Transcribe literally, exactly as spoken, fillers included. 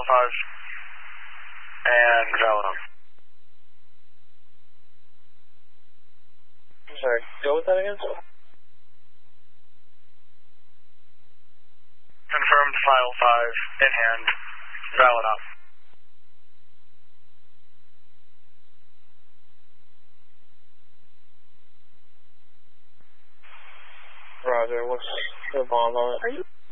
File five. And valid on. I'm sorry, go with that again? Confirmed File five in hand. Valid on. Roger, what's the bomb on it? Are you